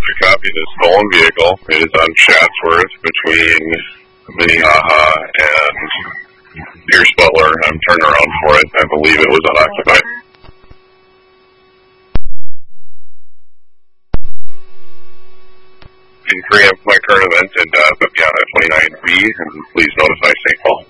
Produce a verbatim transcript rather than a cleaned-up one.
I copy the stolen vehicle. It is on Chatsworth between Minnehaha and Pierce Butler. I'm turning around for it. I believe it was unoccupied. Can preempt my current event at uh, Bibiana twenty-nine B, and please notify Saint Paul.